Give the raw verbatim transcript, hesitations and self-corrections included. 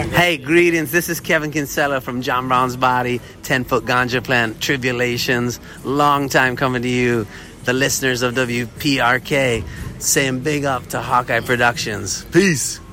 Hey, greetings. This is Kevin Kinsella from John Brown's Body, ten foot Ganja Plant, Tribulations. Long time coming to you, the listeners of W P R K, saying big up to Hawkeye Productions. Peace.